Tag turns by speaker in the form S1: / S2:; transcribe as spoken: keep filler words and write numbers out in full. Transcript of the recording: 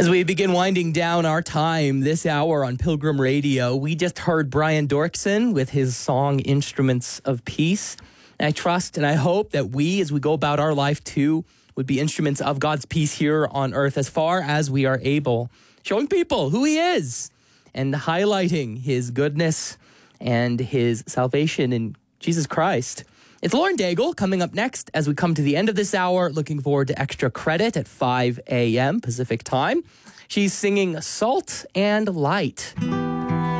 S1: As we begin winding down our time this hour on Pilgrim Radio, we just heard Brian Dorkson with his song Instruments of Peace. And I trust and I hope that we, as we go about our life too, would be instruments of God's peace here on earth as far as we are able, showing people who he is and highlighting his goodness and his salvation in Jesus Christ. It's Lauren Daigle coming up next as we come to the end of this hour. Looking forward to Extra Credit at five a.m. Pacific time. She's singing Salt and Light.